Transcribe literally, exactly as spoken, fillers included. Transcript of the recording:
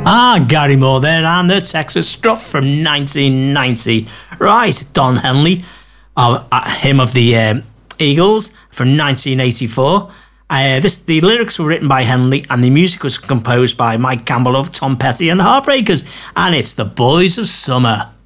Ah, Gary Moore there, and the Texas Stuff from nineteen ninety. Right, Don Henley, uh, uh, him of the um, Eagles from nineteen eighty-four. Uh, this the lyrics were written by Henley, and the music was composed by Mike Campbell of Tom Petty and the Heartbreakers, and it's The Boys of Summer.